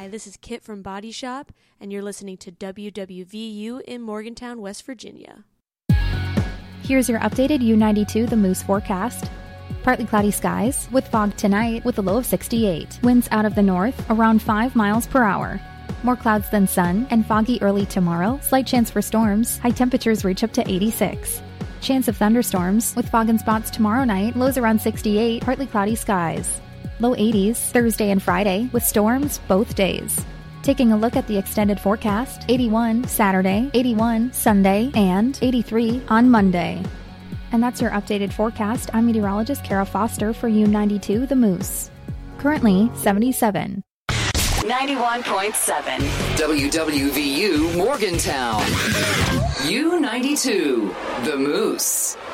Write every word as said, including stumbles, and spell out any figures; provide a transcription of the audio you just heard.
this is Kit from Body Shop, and you're listening to W W V U in Morgantown, West Virginia. Here's your updated U ninety-two The Moose forecast. Partly cloudy skies, with fog tonight with a low of sixty-eight. Winds out of the north, around five miles per hour. More clouds than sun, and foggy early tomorrow. Slight chance for storms. High temperatures reach up to eighty-six. Chance of thunderstorms, with fog and spots tomorrow night. Lows around sixty-eight, partly cloudy skies. Low eighties Thursday and Friday, with storms both days. Taking a look at the extended forecast, eighty-one Saturday, eighty-one Sunday, and eighty-three on Monday. And that's your updated forecast. I'm meteorologist Kara Foster for U ninety-two The Moose. Currently seventy-seven. ninety-one point seven. W W V U Morgantown. U ninety-two The Moose.